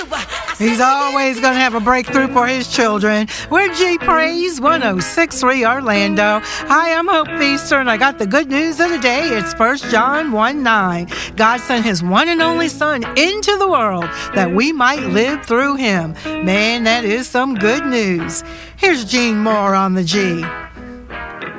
He's always going to have a breakthrough for his children. We're G Praise 106.3 Orlando. Hi, I'm Hope Feaster, and I got the good news of the day. It's 1 John 1:9. God sent his one and only Son into the world that we might live through him. Man, that is some good news. Here's Gene Moore on the G.